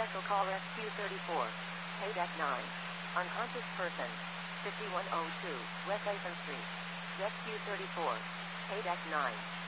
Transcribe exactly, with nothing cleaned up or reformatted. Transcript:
Special call Rescue thirty-four. Paydeck nine. Unconscious person. fifty-one oh two West Latham Street. Rescue thirty-four. Paydeck nine.